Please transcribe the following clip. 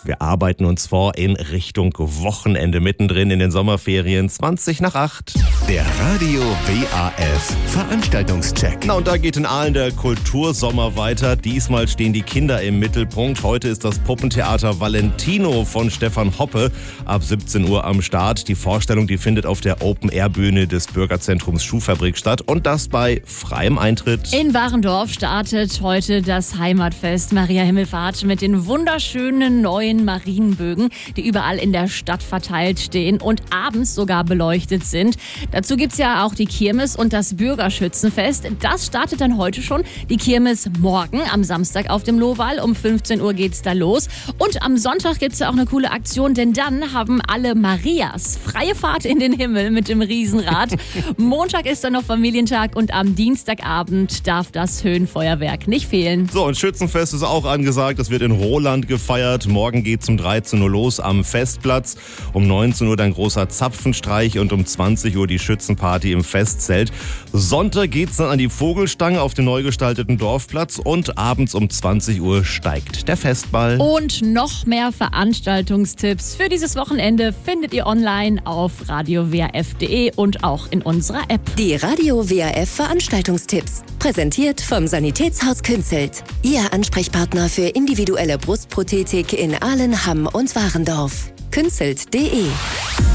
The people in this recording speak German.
Wir arbeiten uns vor in Richtung Wochenende, mittendrin in den Sommerferien, 20:08. Der Radio WAF Veranstaltungscheck. Na, und da geht in Aalen der Kultursommer weiter. Diesmal stehen die Kinder im Mittelpunkt. Heute ist das Puppentheater Valentino von Stefan Hoppe ab 17 Uhr am Start. Die Vorstellung, die findet auf der Open-Air-Bühne des Bürgerzentrums Schuhfabrik statt und das bei freiem Eintritt. In Warendorf startet heute das Heimatfest Maria Himmelfahrt mit den wunderschönen neuen Marienbögen, die überall in der Stadt verteilt stehen und abends sogar beleuchtet sind. Dazu gibt es ja auch die Kirmes und das Bürgerschützenfest. Das startet dann heute schon. Die Kirmes morgen am Samstag auf dem Lohwall. Um 15 Uhr geht's da los. Und am Sonntag gibt es ja auch eine coole Aktion, denn dann haben alle Marias freie Fahrt in den Himmel mit dem Riesenrad. Montag ist dann noch Familientag und am Dienstagabend darf das Höhenfeuerwerk nicht fehlen. So, und Schützenfest ist auch angesagt. Das wird in Roland gefeiert. Morgen geht's um 13 Uhr los am Festplatz. Um 19 Uhr dann großer Zapfenstreich und um 20 Uhr die Schützenparty im Festzelt. Sonntag geht's dann an die Vogelstange auf den neu gestalteten Dorfplatz und abends um 20 Uhr steigt der Festball. Und noch mehr Veranstaltungstipps für dieses Wochenende findet ihr online auf radiowrf.de und auch in unserer App. Die Radio WRF Veranstaltungstipps. Präsentiert vom Sanitätshaus Künzelt. Ihr Ansprechpartner für individuelle Brustprothetik in Aalen, Hamm und Warendorf. Künzelt.de